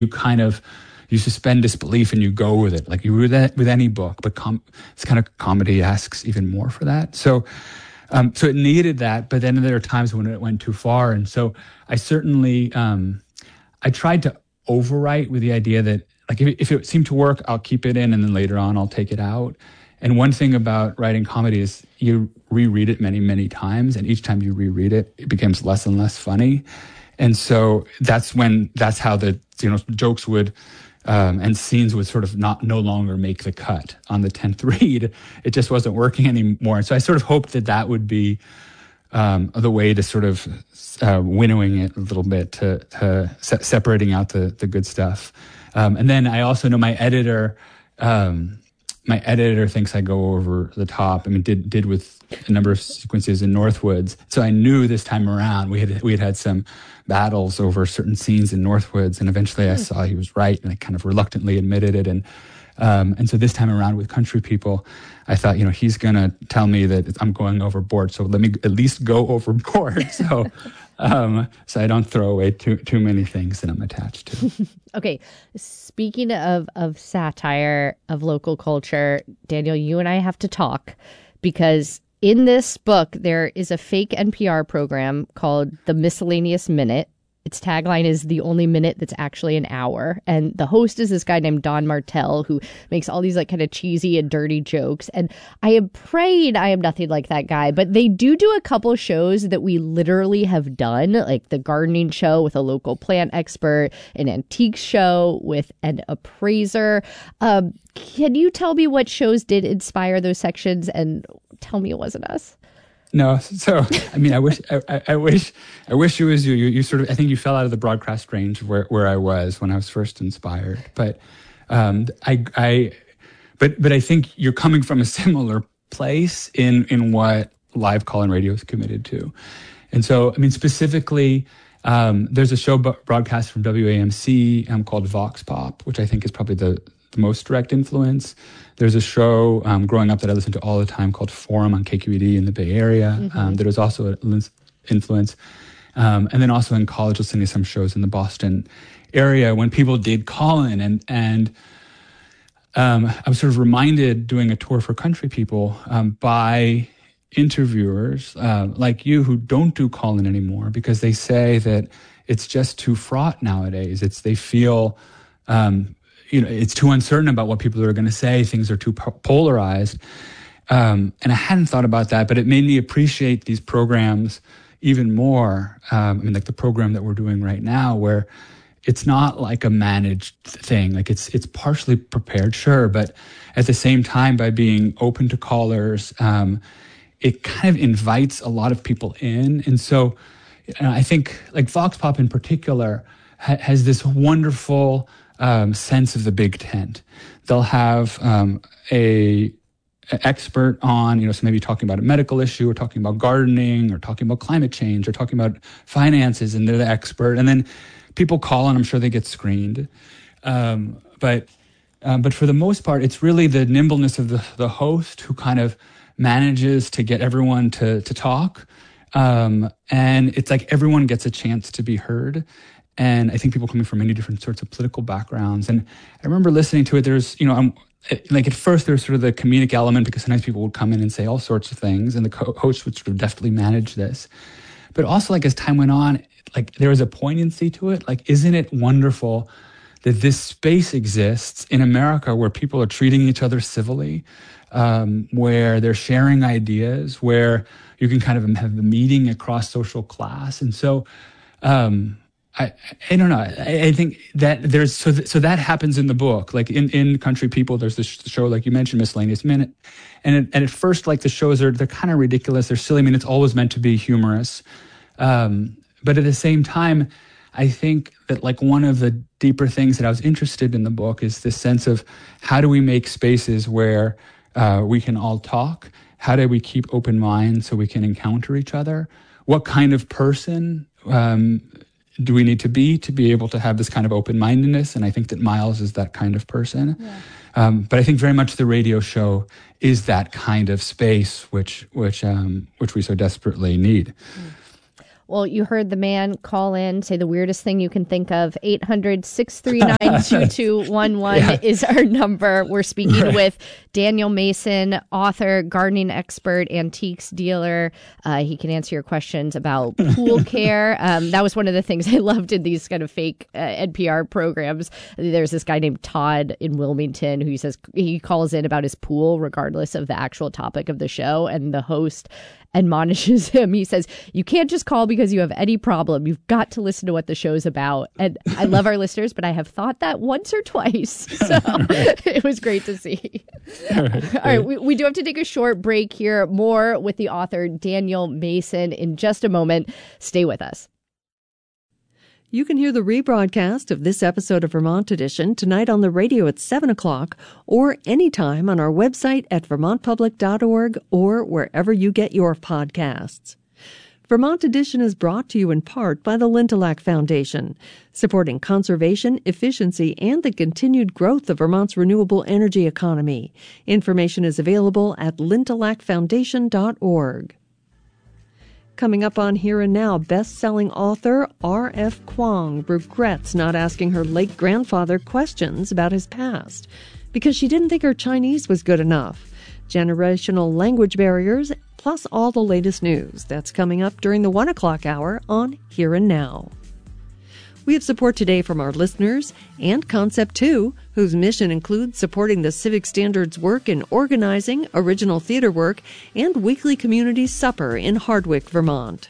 kind of, you suspend disbelief and you go with it. Like you read that with any book, but it's kind of comedy asks even more for that. So it needed that, but then there are times when it went too far. And so I certainly, I tried to overwrite with the idea that like if it seemed to work, I'll keep it in and then later on I'll take it out. And one thing about writing comedy is you reread it many, many times, and each time you reread it, it becomes less and less funny. And so that's how the jokes would and scenes would sort of no longer make the cut on the 10th read. It just wasn't working anymore. And so I sort of hoped that would be the way to sort of winnowing it a little bit to separating out the good stuff. And then I also know my editor thinks I go over the top. I mean, did with a number of sequences in Northwoods. So I knew this time around we had some battles over certain scenes in Northwoods, and eventually I saw he was right, and I kind of reluctantly admitted it. And so this time around with Country People, I thought, he's going to tell me that I'm going overboard. So let me at least go overboard. So I don't throw away too many things that I'm attached to. Okay. Speaking of satire, of local culture, Daniel, you and I have to talk, because in this book, there is a fake NPR program called The Miscellaneous Minute. Its tagline is the only minute that's actually an hour. And the host is this guy named Don Martell, who makes all these like kind of cheesy and dirty jokes. And I am praying I am nothing like that guy. But they do a couple shows that we literally have done, like the gardening show with a local plant expert, an antique show with an appraiser. Can you tell me what shows did inspire those sections, and tell me it wasn't us? No, so I mean, I wish it was you. You sort of, I think you fell out of the broadcast range where I was when I was first inspired. But I think you're coming from a similar place in what live call-in radio is committed to. And so, I mean, specifically, there's a show broadcast from WAMC called Vox Pop, which I think is probably the most direct influence. There's a show growing up that I listened to all the time called Forum on KQED in the Bay Area. Mm-hmm. There was also an influence. And then also in college, listening to some shows in the Boston area when people did call in. And I was sort of reminded doing a tour for Country People by interviewers like you who don't do call in anymore because they say that it's just too fraught nowadays. They feel... it's too uncertain about what people are going to say. Things are too polarized. And I hadn't thought about that, but it made me appreciate these programs even more. I mean, like the program that we're doing right now, where it's not like a managed thing. Like it's partially prepared, sure, but at the same time, by being open to callers, it kind of invites a lot of people in. And so I think like Vox Pop in particular has this wonderful... sense of the big tent. They'll have an expert on, so maybe talking about a medical issue or talking about gardening or talking about climate change or talking about finances, and they're the expert. And then people call and I'm sure they get screened. But for the most part, it's really the nimbleness of the host who kind of manages to get everyone to talk. And it's like everyone gets a chance to be heard. And I think people coming from many different sorts of political backgrounds. And I remember listening to it, there's, like at first there was sort of the comedic element because sometimes people would come in and say all sorts of things and the host would sort of deftly manage this. But also like as time went on, like there was a poignancy to it. Like, isn't it wonderful that this space exists in America where people are treating each other civilly, where they're sharing ideas, where you can kind of have a meeting across social class. And so, I don't know. I think that there's so that happens in the book. Like in Country People, there's this show like you mentioned, Miscellaneous Minute, and at first like the shows they're kind of ridiculous, they're silly. I mean, it's always meant to be humorous, but at the same time, I think that like one of the deeper things that I was interested in the book is this sense of how do we make spaces where we can all talk? How do we keep open minds so we can encounter each other? What kind of person do we need to be able to have this kind of open-mindedness? And I think that Miles is that kind of person. Yeah. But I think very much the radio show is that kind of space which we so desperately need. Well, you heard the man call in, say the weirdest thing you can think of. 800-639-2211 is our number. We're speaking with Daniel Mason, author, gardening expert, antiques dealer. He can answer your questions about pool care. That was one of the things I loved in these kind of fake NPR programs. There's this guy named Todd in Wilmington who says he calls in about his pool regardless of the actual topic of the show, and the host admonishes him. He says, you can't just call because you have any problem. You've got to listen to what the show's about. And I love our listeners, but I have thought that once or twice. So it was great to see. All right. We do have to take a short break here. More with the author Daniel Mason in just a moment. Stay with us. You can hear the rebroadcast of this episode of Vermont Edition tonight on the radio at 7 o'clock or anytime on our website at vermontpublic.org or wherever you get your podcasts. Vermont Edition is brought to you in part by the Lintelak Foundation, supporting conservation, efficiency, and the continued growth of Vermont's renewable energy economy. Information is available at lintelakfoundation.org. Coming up on Here and Now, best-selling author R.F. Kuang regrets not asking her late grandfather questions about his past because she didn't think her Chinese was good enough. Generational language barriers, plus all the latest news. That's coming up during the 1 o'clock hour on Here and Now. We have support today from our listeners and Concept 2, whose mission includes supporting the Civic Standards work in organizing, original theater work, and weekly community supper in Hardwick, Vermont.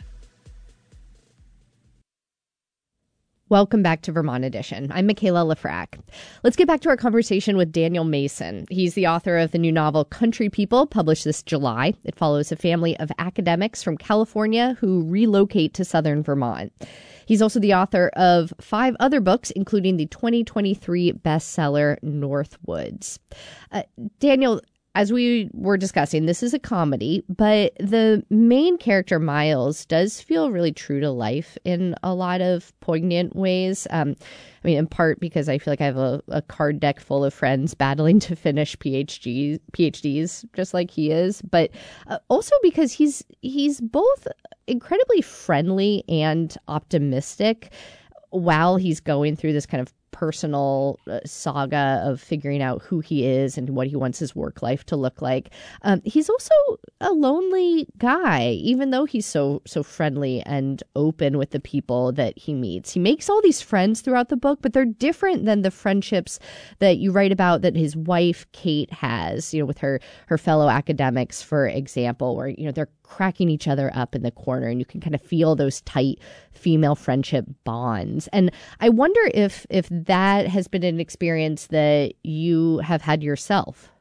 Welcome back to Vermont Edition. I'm Michaela Lafrac. Let's get back to our conversation with Daniel Mason. He's the author of the new novel Country People, published this July. It follows a family of academics from California who relocate to southern Vermont. He's also the author of 5 other books, including the 2023 bestseller Northwoods. Daniel, as we were discussing, this is a comedy, but the main character, Miles, does feel really true to life in a lot of poignant ways. In part because I feel like I have a card deck full of friends battling to finish PhDs, just like he is, but also because he's both incredibly friendly and optimistic while he's going through this kind of personal saga of figuring out who he is and what he wants his work life to look like. He's also a lonely guy, even though he's so friendly and open with the people that he meets. He makes all these friends throughout the book, but they're different than the friendships that you write about that his wife, Kate, has, with her fellow academics, for example, where, they're cracking each other up in the corner and you can kind of feel those tight female friendship bonds. And I wonder if that has been an experience that you have had yourself.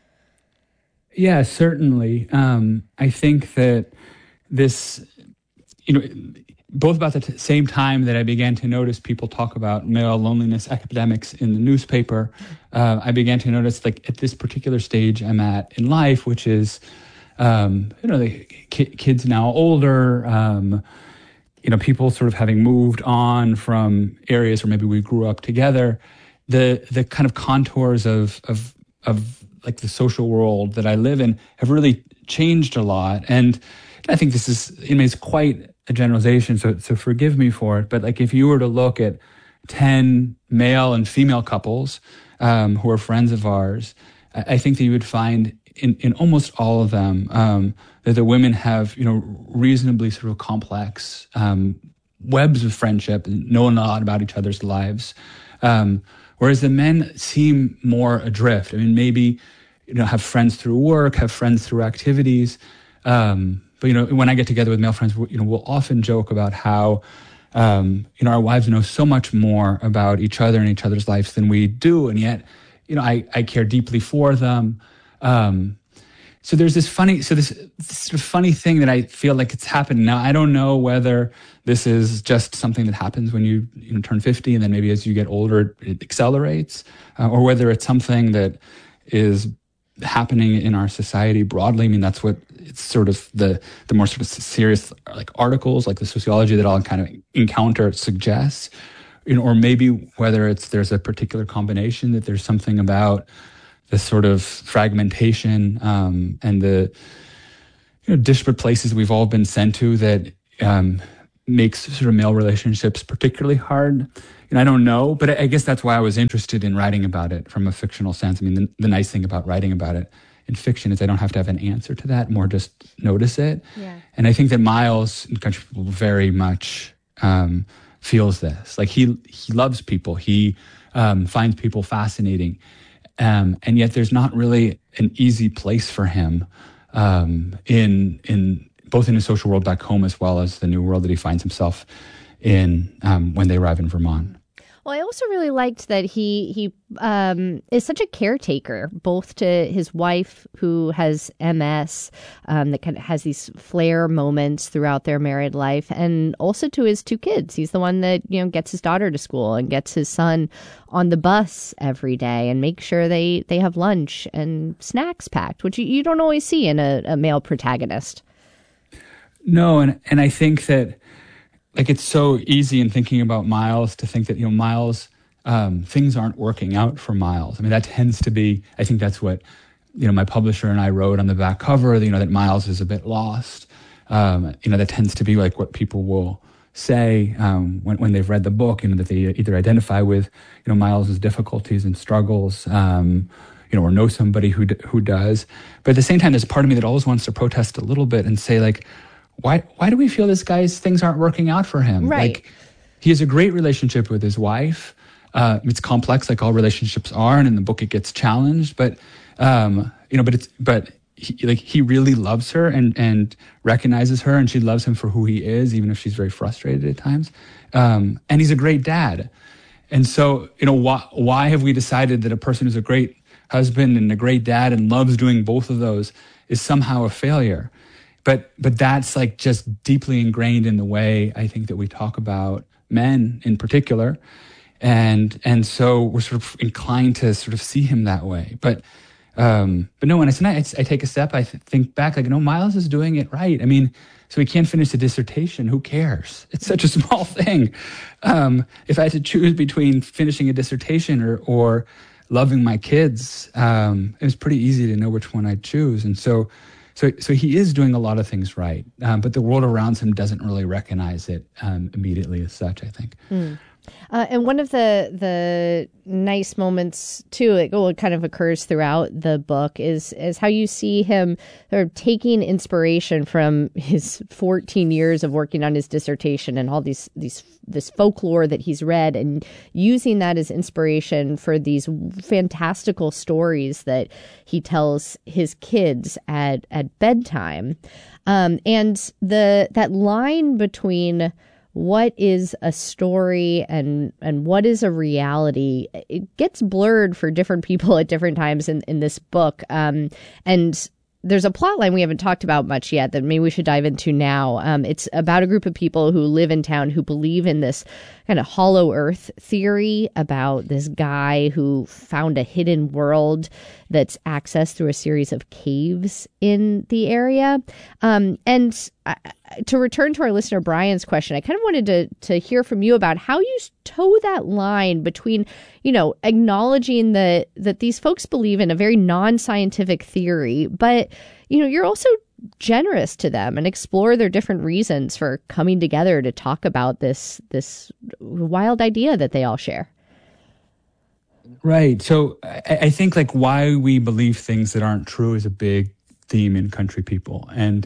Yeah, certainly. I think that this, both about the same time that I began to notice people talk about male loneliness epidemics in the newspaper, I began to notice, like, at this particular stage I'm at in life, which is, the kids now older, people sort of having moved on from areas where maybe we grew up together, the kind of contours of like the social world that I live in have really changed a lot. And I think this is, it's quite a generalization, so forgive me for it. But like, if you were to look at 10 male and female couples who are friends of ours, I think that you would find in almost all of them that the women have, reasonably sort of complex webs of friendship and know a lot about each other's lives. Whereas the men seem more adrift. Maybe, have friends through work, have friends through activities. But, when I get together with male friends, we'll often joke about how, our wives know so much more about each other and each other's lives than we do. And yet, I care deeply for them. So there's this sort of funny thing that I feel like it's happened now. I don't know whether this is just something that happens when you turn 50 and then maybe as you get older it accelerates, or whether it's something that is happening in our society broadly. That's what it's sort of the more sort of serious like articles like the sociology that I'll kind of encounter suggests, or maybe whether there's a particular combination, that there's something about the sort of fragmentation and the disparate places we've all been sent to that makes sort of male relationships particularly hard. And I don't know, but I guess that's why I was interested in writing about it from a fictional sense. I mean, the nice thing about writing about it in fiction is I don't have to have an answer to that, more just notice it. Yeah. And I think that Miles in Country People very much feels this. Like he loves people. He finds people fascinating. And yet there's not really an easy place for him in both in his social world back home as well as the new world that he finds himself in when they arrive in Vermont. Well, I also really liked that he is such a caretaker, both to his wife who has MS, that kind of has these flare moments throughout their married life, and also to his two kids. He's the one that, gets his daughter to school and gets his son on the bus every day and makes sure they have lunch and snacks packed, which you don't always see in a male protagonist. No, and I think that, like, it's so easy in thinking about Miles to think that, Miles, things aren't working out for Miles. I mean, that tends to be, I think that's what, my publisher and I wrote on the back cover, that Miles is a bit lost. That tends to be like what people will say when they've read the book, that they either identify with, Miles's difficulties and struggles, or know somebody who does. But at the same time, there's a part of me that always wants to protest a little bit and say, like, why do we feel this guy's things aren't working out for him? Right. Like, he has a great relationship with his wife. It's complex, like all relationships are, and in the book it gets challenged. But he really loves her and recognizes her, and she loves him for who he is, even if she's very frustrated at times. And he's a great dad. And so, why have we decided that a person who's a great husband and a great dad and loves doing both of those is somehow a failure? But that's like just deeply ingrained in the way I think that we talk about men in particular. And so we're sort of inclined to sort of see him that way. But no, when I take a step, I think back, like, Miles is doing it right. I mean, so he can't finish a dissertation. Who cares? It's such a small thing. If I had to choose between finishing a dissertation or loving my kids, it was pretty easy to know which one I'd choose. And so he is doing a lot of things right, but the world around him doesn't really recognize it immediately as such, I think. And one of the nice moments too, it kind of occurs throughout the book, is how you see him sort of taking inspiration from his 14 years of working on his dissertation and all this folklore that he's read, and using that as inspiration for these fantastical stories that he tells his kids at bedtime. And that line between what is a story and what is a reality, it gets blurred for different people at different times in this book. And there's a plot line we haven't talked about much yet that maybe we should dive into now. It's about a group of people who live in town who believe in this kind of hollow earth theory about this guy who found a hidden world that's accessed through a series of caves in the area. And to return to our listener Brian's question, I kind of wanted to hear from you about how you toe that line between, acknowledging that these folks believe in a very non-scientific theory, but, you're also generous to them and explore their different reasons for coming together to talk about this wild idea that they all share. Right. So I think, like, why we believe things that aren't true is a big theme in Country People. And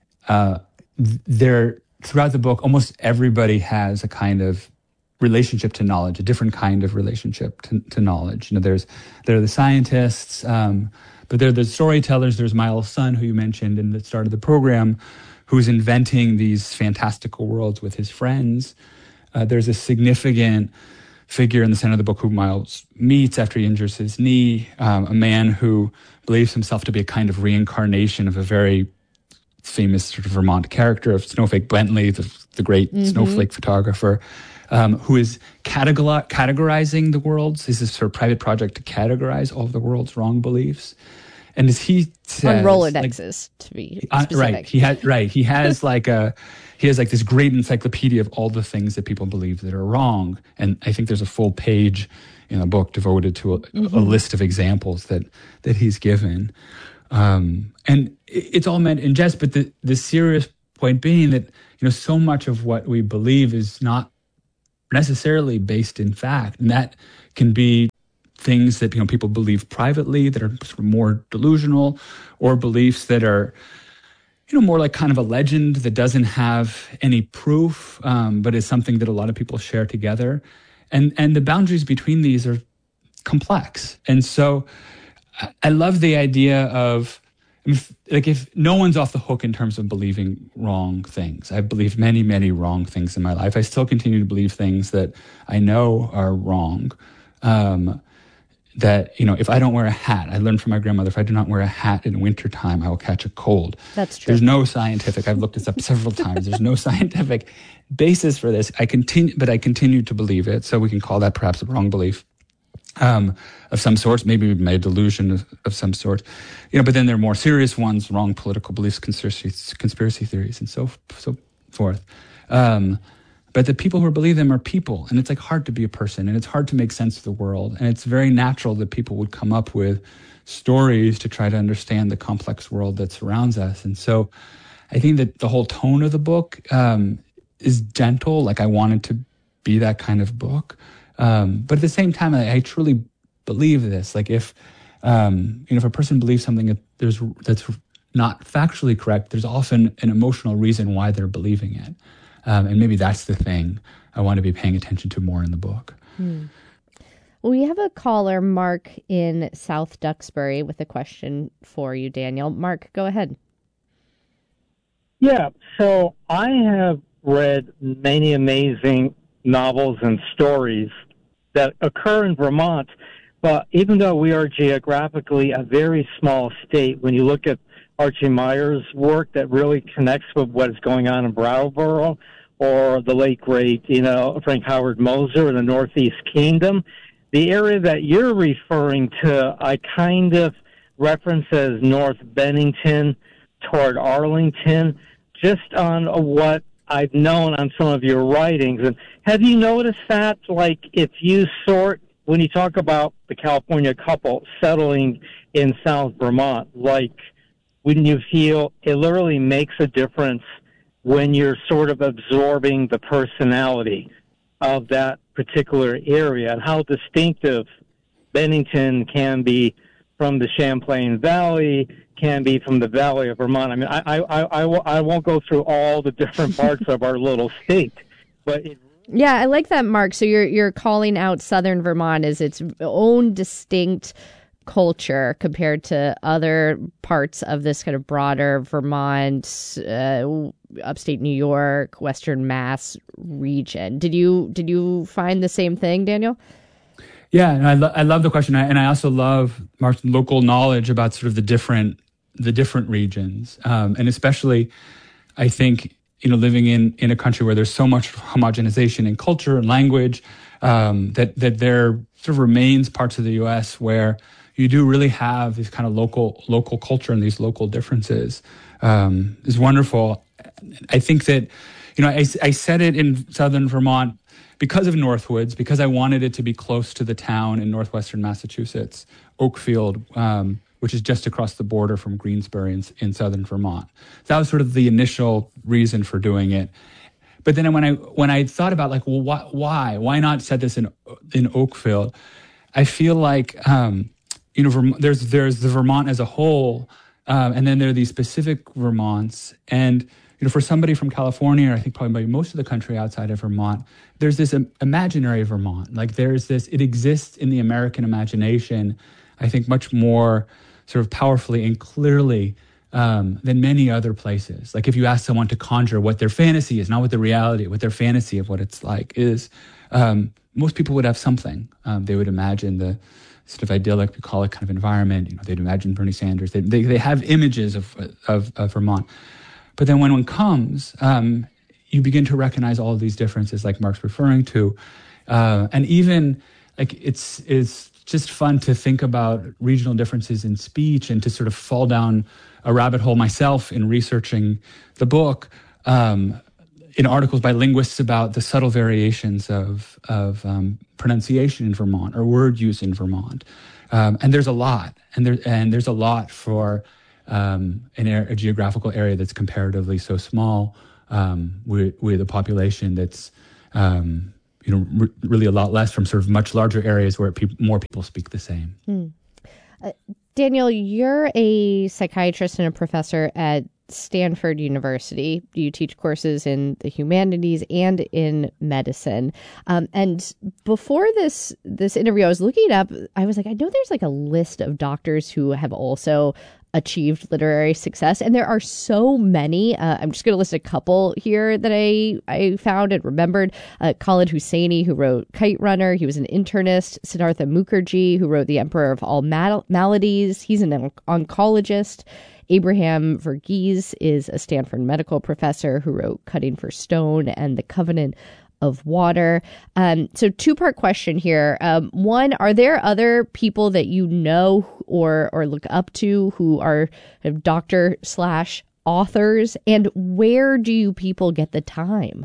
throughout the book, almost everybody has a kind of relationship to knowledge, a different kind of relationship to knowledge. There are the scientists, but there are the storytellers. There's Miles' son, who you mentioned in the start of the program, who's inventing these fantastical worlds with his friends. There's a significant figure in the center of the book who Miles meets after he injures his knee, a man who believes himself to be a kind of reincarnation of a very famous sort of Vermont character of Snowflake Bentley, the great snowflake photographer, who is categorizing the worlds. This is sort of private project to categorize all of the world's wrong beliefs. And as he says, on Rolodexes, to be specific. He has like this great encyclopedia of all the things that people believe that are wrong. And I think there's a full page in the book devoted to a list of examples that he's given. And it's all meant in jest, but the serious point being that, so much of what we believe is not necessarily based in fact. And that can be things that, people believe privately that are sort of more delusional, or beliefs that are, more like kind of a legend that doesn't have any proof, but is something that a lot of people share together. And the boundaries between these are complex. And so I love the idea of, if no one's off the hook in terms of believing wrong things. I've believed many, many wrong things in my life. I still continue to believe things that I know are wrong. That, if I don't wear a hat, I learned from my grandmother, if I do not wear a hat in wintertime, I will catch a cold. That's true. There's no scientific, I've looked this up several times, there's no scientific basis for this. I continue to believe it. So we can call that perhaps a wrong belief. Of some sort, maybe my delusion of some sort, but then there are more serious ones, wrong political beliefs, conspiracy theories, and so forth. But the people who believe them are people, and it's like hard to be a person, and it's hard to make sense of the world, and it's very natural that people would come up with stories to try to understand the complex world that surrounds us. And so I think that the whole tone of the book is gentle, like I wanted to be that kind of book. But at the same time, I truly believe this. Like if a person believes something that's not factually correct, there's often an emotional reason why they're believing it. And maybe that's the thing I want to be paying attention to more in the book. Well, we have a caller, Mark, in South Duxbury, with a question for you, Daniel. Mark, go ahead. Yeah, so I have read many amazing novels and stories that occur in Vermont, but even though we are geographically a very small state, when you look at Archie Meyer's work that really connects with what is going on in Brattleboro, or the late great, Frank Howard Moser in the Northeast Kingdom, the area that you're referring to, I kind of reference as North Bennington toward Arlington, just on what I've known on some of your writings. And have you noticed that, like, if you when you talk about the California couple settling in South Vermont, like, wouldn't you feel it literally makes a difference when you're sort of absorbing the personality of that particular area, and how distinctive Bennington can be from the Champlain Valley, can be from the Valley of Vermont? I mean, I won't go through all the different parts of our little state, but yeah, I like that, Mark. So you're calling out Southern Vermont as its own distinct culture compared to other parts of this kind of broader Vermont, upstate New York, Western Mass region. Did you find the same thing, Daniel? Yeah, and I love the question, and I also love Mark's local knowledge about sort of the different regions, and especially, I think, living in a country where there's so much homogenization in culture and language, that there sort of remains parts of the U.S. where you do really have this kind of local culture and these local differences, is wonderful. I think that, I said it in Southern Vermont because of Northwoods, because I wanted it to be close to the town in northwestern Massachusetts, Oakfield, which is just across the border from Greensbury in Southern Vermont. That was sort of the initial reason for doing it. But then when I thought about, like, well, why not set this in Oakfield? I feel like, there's the Vermont as a whole, and then there are these specific Vermonts. And, for somebody from California, or I think probably most of the country outside of Vermont, there's this imaginary Vermont. Like, it exists in the American imagination, I think, much more sort of powerfully and clearly than many other places. Like, if you ask someone to conjure what their fantasy is, not what the reality, what their fantasy of what it's like is, most people would have something. They would imagine the sort of idyllic, we call it, kind of environment. They'd imagine Bernie Sanders. They have images of Vermont. But then when one comes, you begin to recognize all of these differences, like Mark's referring to, and even like it's just fun to think about regional differences in speech and to sort of fall down a rabbit hole myself in researching the book, in articles by linguists about the subtle variations of pronunciation in Vermont or word use in Vermont. And there's a lot, and there's a lot for a geographical area that's comparatively so small, with a population that's really a lot less from sort of much larger areas where more people speak the same. Daniel, you're a psychiatrist and a professor at Stanford University. You teach courses in the humanities and in medicine. And before this interview, I was looking up, I was like, I know there's like a list of doctors who have also achieved literary success, and there are so many. I'm just going to list a couple here that I found and remembered. Khaled Hosseini, who wrote Kite Runner. He was an internist. Siddhartha Mukherjee, who wrote The Emperor of All Maladies. He's an oncologist. Abraham Verghese is a Stanford medical professor who wrote Cutting for Stone and The Covenant of Water. So two-part question here. One, are there other people that you know or look up to who are doctor/authors? And where do people get the time?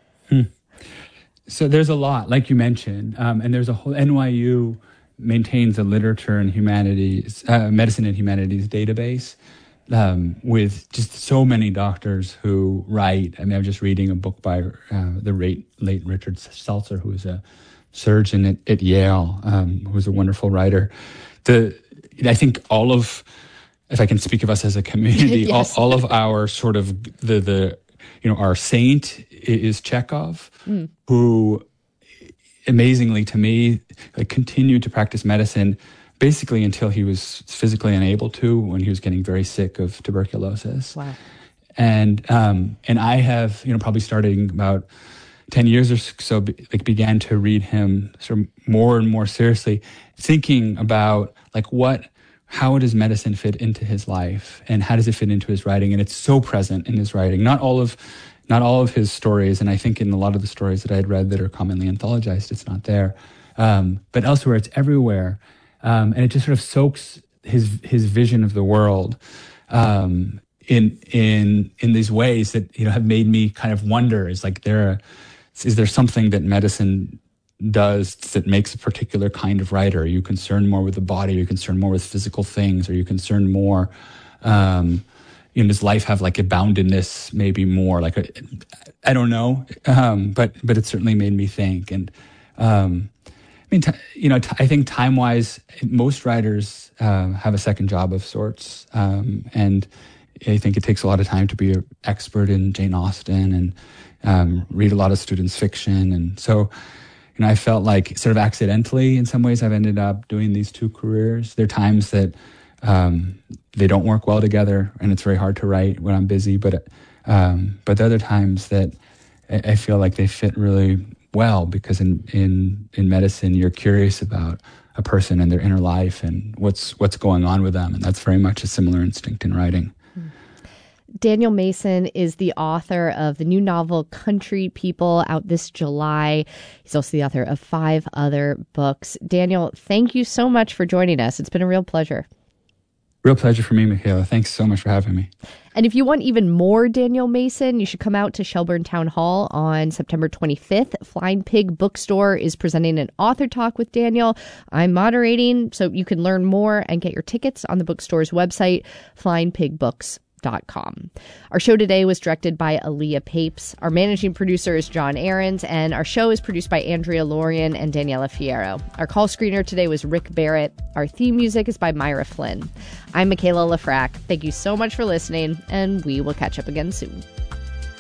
So there's a lot, like you mentioned, and there's a whole NYU maintains a literature and humanities, medicine and humanities database. With just so many doctors who write. I mean, I'm just reading a book by the late Richard Seltzer, who was a surgeon at Yale, who was a wonderful writer. I think if I can speak of us as a community, yes. all of our sort of our saint is Chekhov, who amazingly to me continued to practice medicine basically until he was physically unable to, when he was getting very sick of tuberculosis. Wow. And I have, probably starting about 10 years or so, began to read him sort of more and more seriously, thinking about how does medicine fit into his life and how does it fit into his writing? And it's so present in his writing. Not all of his stories, and I think in a lot of the stories that I had read that are commonly anthologized, it's not there. But elsewhere, it's everywhere. And it just sort of soaks his vision of the world in these ways that have made me kind of wonder: is there something that medicine does that makes a particular kind of writer? Are you concerned more with the body? Are you concerned more with physical things? Are you concerned more? Does life have a boundedness? Maybe more I don't know, but it certainly made me think. And I think time-wise, most writers have a second job of sorts, and I think it takes a lot of time to be an expert in Jane Austen and read a lot of students' fiction. And so, I felt like sort of accidentally, in some ways, I've ended up doing these two careers. There are times that they don't work well together, and it's very hard to write when I'm busy. But there are other times that I feel like they fit really well, because in medicine you're curious about a person and their inner life and what's going on with them, and that's very much a similar instinct in writing. Daniel Mason is the author of the new novel Country People, out this July. He's also the author of 5 other books. Daniel, thank you so much for joining us. It's been a real pleasure. Real pleasure for me, Michaela. Thanks so much for having me. And if you want even more Daniel Mason, you should come out to Shelburne Town Hall on September 25th. Flying Pig Bookstore is presenting an author talk with Daniel. I'm moderating, so you can learn more and get your tickets on the bookstore's website, flyingpigbooks.com. Our show today was directed by Aaliyah Papes. Our managing producer is John Ahrens, and our show is produced by Andrea Lorian and Daniela Fierro. Our call screener today was Rick Barrett. Our theme music is by Myra Flynn. I'm Michaela Lafrac. Thank you so much for listening, and we will catch up again soon.